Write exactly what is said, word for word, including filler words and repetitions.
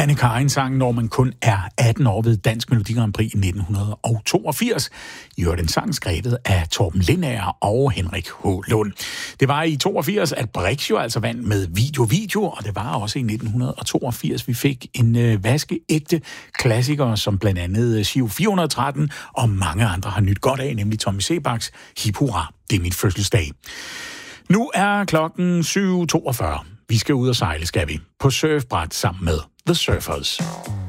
Anne Karin sang, når man kun er atten år ved Dansk Melodi Grand Prix i nitten toogfirs. I hørte en sang skrevet af Torben Lindager og Henrik H. Lund. Det var i toogfirs, at Brix jo altså vandt med Video Video, og det var også i nitten toogfirs, vi fik en øh, vaskeægte klassiker, som blandt andet Giro fire hundrede og tretten og mange andre har nyt godt af, nemlig Tommy Sebaks Hip Hurra, det er mit fødselsdag. Nu er klokken syv toogfyrre. Vi skal ud og sejle, skal vi, på surfbræt sammen med The Surfers.